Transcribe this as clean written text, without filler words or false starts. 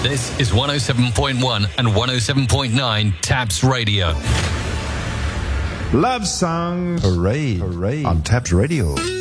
This is 107.1 and 107.9 Taps Radio. Love Song. Hooray. Hooray. On Taps Radio.